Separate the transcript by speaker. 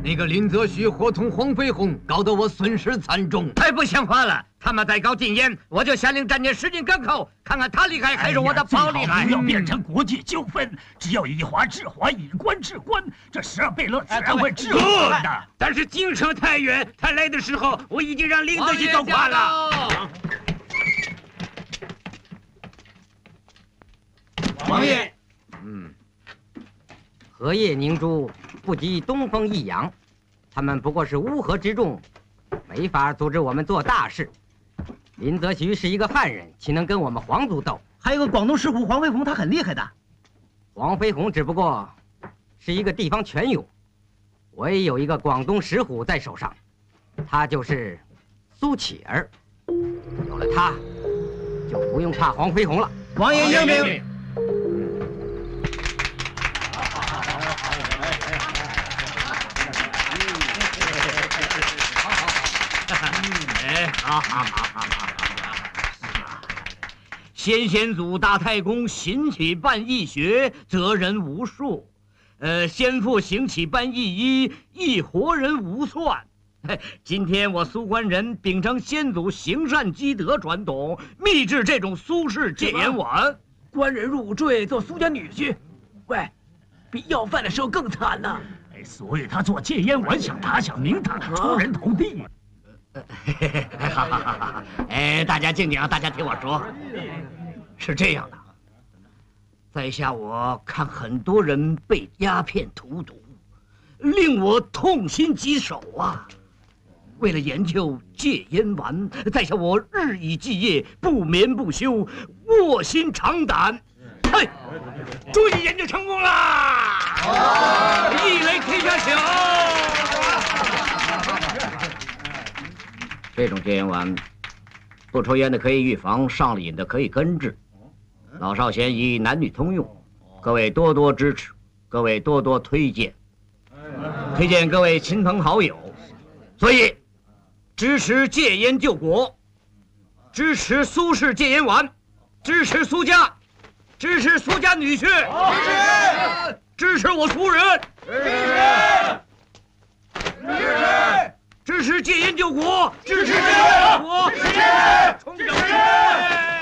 Speaker 1: 那个林则徐伙同黄飞鸿，搞得我损失惨重。
Speaker 2: 太不像话了！他们再搞禁烟，我就下令站点使劲赶口，看看他厉害还是我的炮厉害。
Speaker 3: 不要变成国际纠纷，只要以华治华，以官治官，这12贝勒自然会治好的。
Speaker 2: 但是京城太远，他来的时候我已经让林则徐走垮了。
Speaker 1: 王爷，
Speaker 4: 荷叶凝珠不及东风一扬，他们不过是乌合之众，没法阻止我们做大事。林则徐是一个汉人，岂能跟我们皇族斗？
Speaker 5: 还有个广东石虎黄飞鸿，他很厉害的。
Speaker 4: 黄飞鸿只不过是一个地方权勇，我也有一个广东石虎在手上，他就是苏乞儿。有了他，就不用怕黄飞鸿了。
Speaker 5: 王爷英明。
Speaker 2: 好。先祖大太公行乞办义学，责人无数；先父行乞办义医，亦活人无算。今天我苏官人秉承先祖行善积德传统，秘制这种苏式戒烟丸。
Speaker 6: 官人入赘做苏家女婿，喂，比要饭的时候更惨呢。
Speaker 3: 所以他做戒烟丸想打响名堂，出人头地。
Speaker 2: 好，大家静静啊，大家听我说。是这样的，在下我看很多人被鸦片荼毒，令我痛心疾首啊！为了研究戒烟丸，在下我日以继夜，不眠不休，卧薪尝胆。嘿，终于研究成功啦！一雷天下响。这种戒烟丸，不抽烟的可以预防，上了瘾的可以根治。老少咸宜，男女通用，各位多多支持，各位多多推荐，推荐各位亲朋好友。所以，支持戒烟救国，支持苏式戒烟丸，支持苏家，支持苏家女婿，支持我苏人，支持戒烟救国，支持戒烟救国，支持冲整。